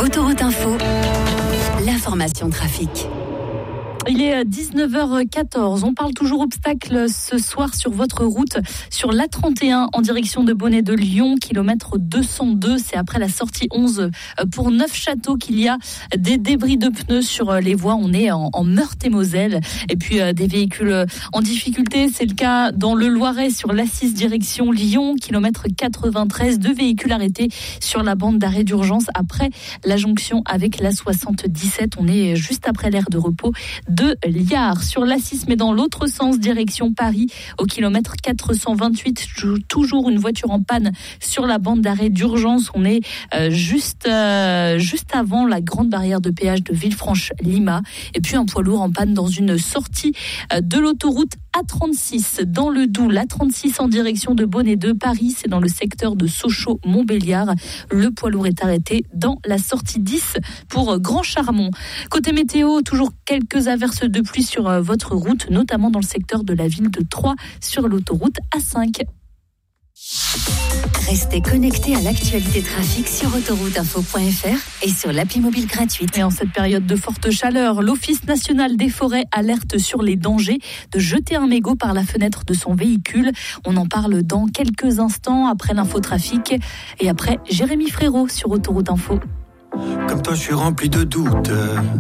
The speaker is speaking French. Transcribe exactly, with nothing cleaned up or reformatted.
Autoroute Info, l'information trafic. Il est dix-neuf heures quatorze. On parle toujours obstacles ce soir sur votre route, sur l'A trente et un en direction de Bonnet de Lyon, kilomètre deux cent deux. C'est après la sortie onze pour Neufchâteau qu'il y a des débris de pneus sur les voies. On est en, en Meurthe-et-Moselle. Et puis euh, des véhicules en difficulté. C'est le cas dans le Loiret sur l'A six direction Lyon, kilomètre quatre-vingt-treize. Deux véhicules arrêtés sur la bande d'arrêt d'urgence après la jonction avec l'A soixante-dix-sept. On est juste après l'aire de repos de Liard. Sur l'A six, mais dans l'autre sens, direction Paris, au kilomètre quatre cent vingt-huit, toujours une voiture en panne sur la bande d'arrêt d'urgence. On est euh, juste, euh, juste avant la grande barrière de péage de Villefranche-Lima. Et puis un poids lourd en panne dans une sortie euh, de l'autoroute A trente-six dans le Doubs. L'A trente-six en direction de Bonnet de Paris, c'est dans le secteur de Sochaux-Montbéliard. Le poids lourd est arrêté dans la sortie dix pour Grand Charmont. Côté météo, toujours quelques averses de pluie sur votre route, notamment dans le secteur de la ville de Troyes sur l'autoroute A cinq. Restez connectés à l'actualité trafic sur autoroute info point f r et sur l'appli mobile gratuite. Et en cette période de forte chaleur, l'Office national des forêts alerte sur les dangers de jeter un mégot par la fenêtre de son véhicule. On en parle dans quelques instants après l'infotrafic et après Jérémy Frérot sur Autoroute Info. Comme toi, je suis rempli de doutes.